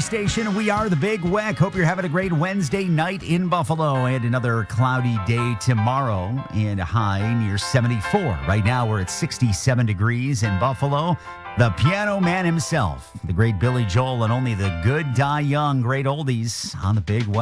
station. We are the Big Weck. Hope you're having a great Wednesday night in Buffalo and another cloudy day tomorrow and a high near 74. Right now we're at 67 degrees in Buffalo. The piano man himself, the great Billy Joel, and only the good die young. Great oldies on the Big Weck.